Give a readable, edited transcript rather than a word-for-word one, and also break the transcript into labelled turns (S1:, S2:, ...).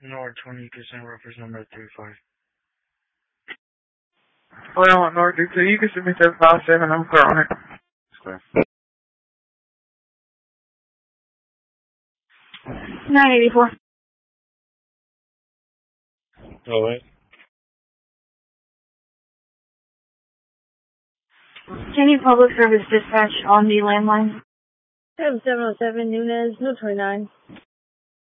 S1: North 20%, reference number 35.
S2: Hold on, North 2. You can submit that 57. I'm clear on it.
S3: Clear.
S4: 984.
S1: Oh, wait.
S4: Can you public service dispatch on the landline?
S5: 7707 Nunez, no 29.